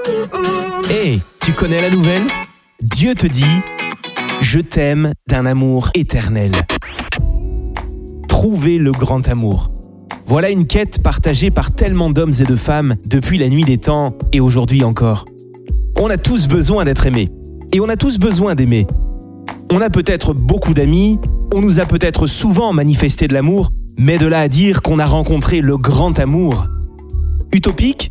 Hé, tu connais la nouvelle ? Dieu te dit « Je t'aime d'un amour éternel ». Trouver le grand amour. Voilà une quête partagée par tellement d'hommes et de femmes depuis la nuit des temps et aujourd'hui encore. On a tous besoin d'être aimés. Et on a tous besoin d'aimer. On a peut-être beaucoup d'amis, on nous a peut-être souvent manifesté de l'amour, mais de là à dire qu'on a rencontré le grand amour. Utopique ?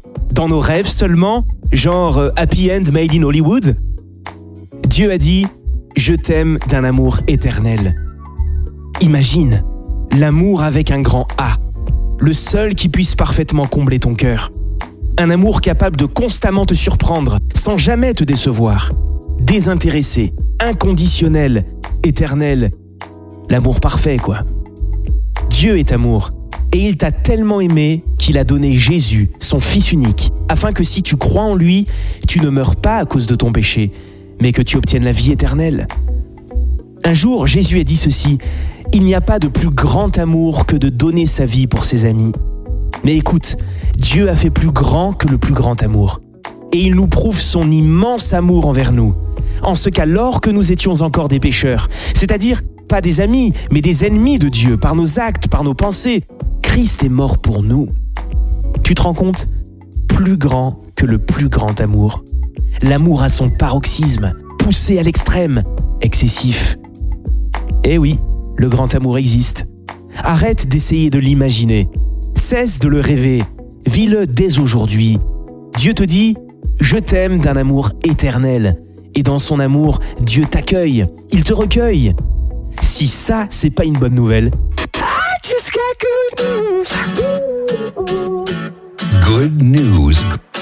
Dans nos rêves seulement ? Genre Happy End Made in Hollywood ? Dieu a dit « Je t'aime d'un amour éternel ». Imagine, l'amour avec un grand A, le seul qui puisse parfaitement combler ton cœur. Un amour capable de constamment te surprendre, sans jamais te décevoir. Désintéressé, inconditionnel, éternel. L'amour parfait, quoi. Dieu est amour. Et il t'a tellement aimé qu'il a donné Jésus, son Fils unique, afin que si tu crois en lui, tu ne meurs pas à cause de ton péché, mais que tu obtiennes la vie éternelle. Un jour, Jésus a dit ceci, « Il n'y a pas de plus grand amour que de donner sa vie pour ses amis. » Mais écoute, Dieu a fait plus grand que le plus grand amour. Et il nous prouve son immense amour envers nous. En ce qu'alors que nous étions encore des pécheurs, c'est-à-dire pas des amis, mais des ennemis de Dieu, par nos actes, par nos pensées, Christ est mort pour nous. Tu te rends compte ? Plus grand que le plus grand amour. L'amour à son paroxysme, poussé à l'extrême, excessif. Eh oui, le grand amour existe. Arrête d'essayer de l'imaginer. Cesse de le rêver. Vis-le dès aujourd'hui. Dieu te dit « Je t'aime d'un amour éternel ». Et dans son amour, Dieu t'accueille. Il te recueille. Si ça, c'est pas une bonne nouvelle. I just got good news. Good news.